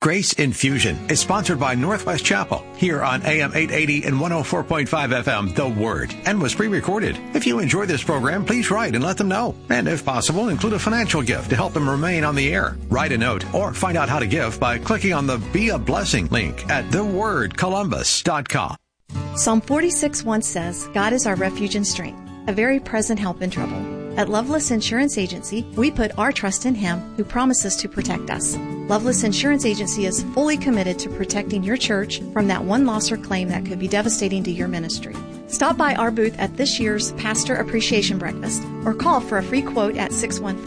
Grace Infusion is sponsored by Northwest Chapel here on AM 880 and 104.5 FM, The Word, and was pre-recorded. If you enjoy this program, please write and let them know. And if possible, include a financial gift to help them remain on the air. Write a note or find out how to give by clicking on the Be a Blessing link at thewordcolumbus.com. Psalm 46:1 says, God is our refuge and strength, a very present help in trouble. At Loveless Insurance Agency, we put our trust in Him who promises to protect us. Loveless Insurance Agency is fully committed to protecting your church from that one loss or claim that could be devastating to your ministry. Stop by our booth at this year's Pastor Appreciation Breakfast or call for a free quote at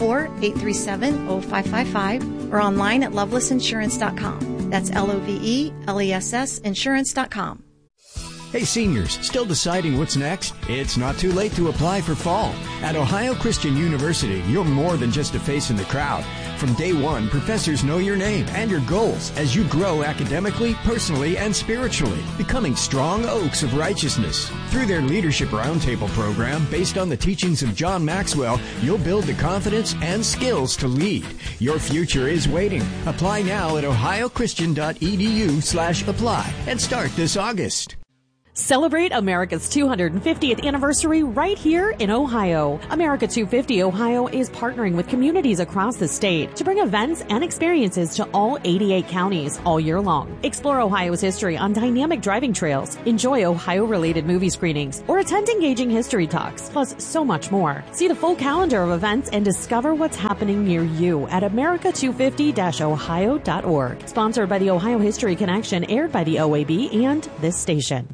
614-837-0555 or online at lovelessinsurance.com. That's LOVELESS insurance.com. Hey seniors, still deciding what's next? It's not too late to apply for fall. At Ohio Christian University, you're more than just a face in the crowd. From day one, professors know your name and your goals as you grow academically, personally, and spiritually, becoming strong oaks of righteousness. Through their Leadership Roundtable program, based on the teachings of John Maxwell, you'll build the confidence and skills to lead. Your future is waiting. Apply now at ohiochristian.edu/apply and start this August. Celebrate America's 250th anniversary right here in Ohio. America 250 Ohio is partnering with communities across the state to bring events and experiences to all 88 counties all year long. Explore Ohio's history on dynamic driving trails, enjoy Ohio-related movie screenings, or attend engaging history talks, plus so much more. See the full calendar of events and discover what's happening near you at america250-ohio.org. Sponsored by the Ohio History Connection, aired by the OAB and this station.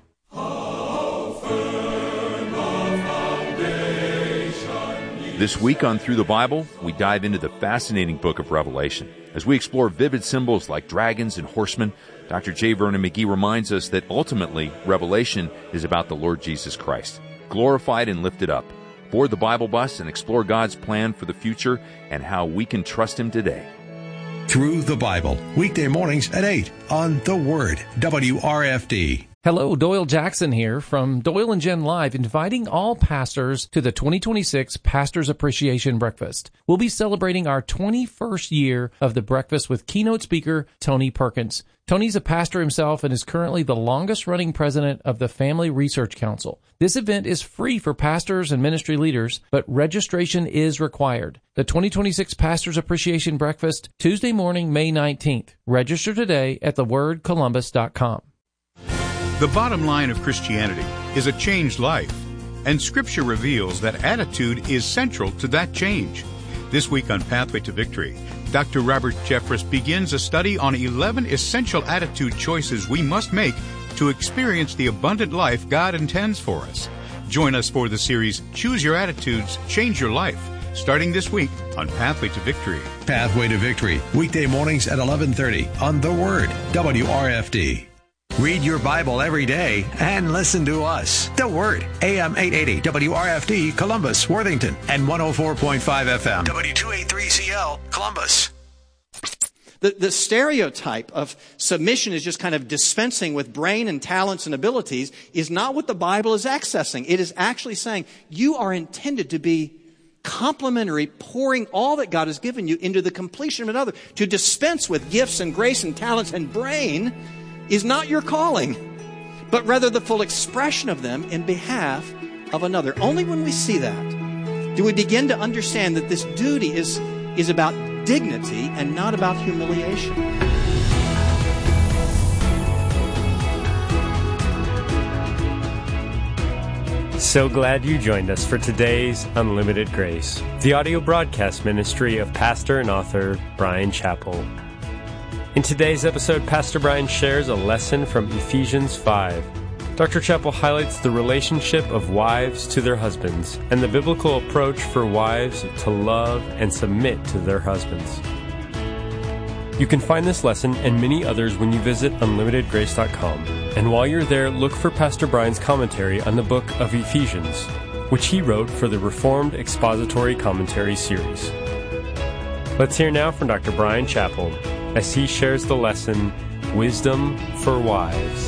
This week on Through the Bible, we dive into the fascinating book of Revelation. As we explore vivid symbols like dragons and horsemen, Dr. J. Vernon McGee reminds us that ultimately, Revelation is about the Lord Jesus Christ, glorified and lifted up. Board the Bible bus and explore God's plan for the future and how we can trust Him today. Through the Bible, weekday mornings at 8 on The Word, WRFD. Hello, Doyle Jackson here from Doyle and Jen Live, inviting all pastors to the 2026 Pastors Appreciation Breakfast. We'll be celebrating our 21st year of the breakfast with keynote speaker Tony Perkins. Tony's a pastor himself and is currently the longest-running president of the Family Research Council. This event is free for pastors and ministry leaders, but registration is required. The 2026 Pastors Appreciation Breakfast, Tuesday morning, May 19th. Register today at thewordcolumbus.com. The bottom line of Christianity is a changed life, and Scripture reveals that attitude is central to that change. This week on Pathway to Victory, Dr. Robert Jeffress begins a study on 11 essential attitude choices we must make to experience the abundant life God intends for us. Join us for the series, Choose Your Attitudes, Change Your Life, starting this week on Pathway to Victory. Pathway to Victory, weekday mornings at 11:30 on The Word, WRFD. Read your Bible every day and listen to us. The Word, AM 880, WRFD, Columbus, Worthington, and 104.5 FM, W283CL, Columbus. The stereotype of submission is just kind of dispensing with brain and talents and abilities is not what the Bible is accessing. It is actually saying you are intended to be complementary, pouring all that God has given you into the completion of another. To dispense with gifts and grace and talents and brain is not your calling, but rather the full expression of them in behalf of another. Only when we see that do we begin to understand that this duty is about dignity and not about humiliation. So glad you joined us for today's Unlimited Grace, the audio broadcast ministry of pastor and author Bryan Chapell. In today's episode, Pastor Bryan shares a lesson from Ephesians 5. Dr. Chapell highlights the relationship of wives to their husbands and the biblical approach for wives to love and submit to their husbands. You can find this lesson and many others when you visit unlimitedgrace.com. And while you're there, look for Pastor Bryan's commentary on the book of Ephesians, which he wrote for the Reformed Expository Commentary series. Let's hear now from Dr. Bryan Chapell as he shares the lesson, Wisdom for Wives.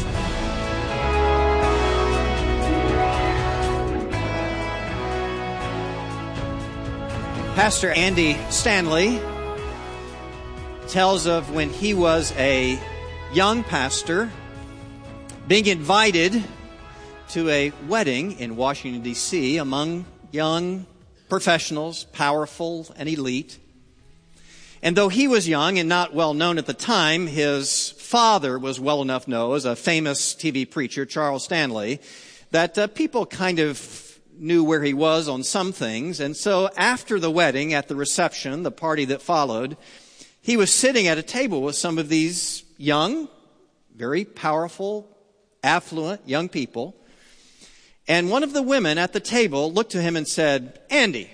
Pastor Andy Stanley tells of when he was a young pastor being invited to a wedding in Washington, D.C. among young professionals, powerful and elite. And though he was young and not well known at the time, his father was well enough known as a famous TV preacher, Charles Stanley, that people kind of knew where he was on some things. And so after the wedding, at the reception, the party that followed, he was sitting at a table with some of these young, very powerful, affluent young people. And one of the women at the table looked to him and said, "Andy,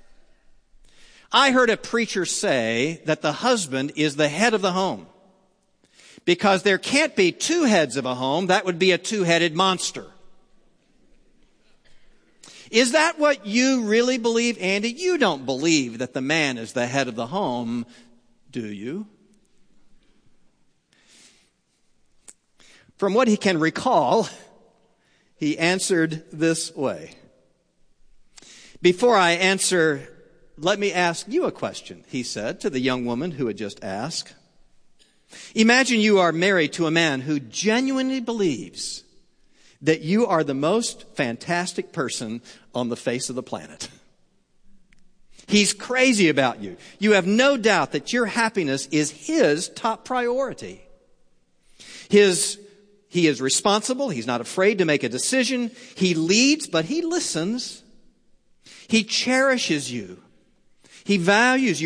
I heard a preacher say that the husband is the head of the home because there can't be two heads of a home. That would be a two-headed monster. Is that what you really believe, Andy? You don't believe that the man is the head of the home, do you?" From what he can recall, he answered this way. "Before I answer, let me ask you a question," he said to the young woman who had just asked. "Imagine you are married to a man who genuinely believes that you are the most fantastic person on the face of the planet. He's crazy about you. You have no doubt that your happiness is his top priority. He is responsible. He's not afraid to make a decision. He leads, but he listens. He cherishes you. He values you.